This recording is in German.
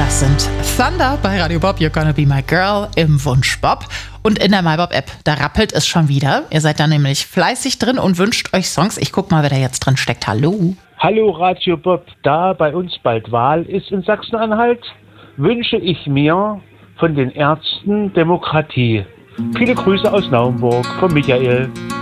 Das sind Thunder bei Radio Bob, You're Gonna Be My Girl im Wunsch Bob. Und in der MyBob-App, da rappelt es schon wieder. Ihr seid da nämlich fleißig drin und wünscht euch Songs. Ich guck mal, wer da jetzt drin steckt. Hallo. Hallo Radio Bob, da bei uns bald Wahl ist in Sachsen-Anhalt, wünsche ich mir von den Ärzten Demokratie. Viele Grüße aus Naumburg von Michael.